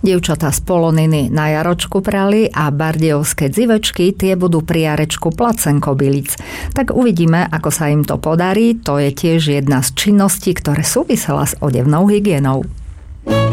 Dievčatá z Poloniny na jaročku prali a bardejovské dzivečky tie budú pri jarečku placenkobilic. Tak uvidíme, ako sa im to podarí. To je tiež jedna z činností, ktoré súvisela s odevnou hygienou.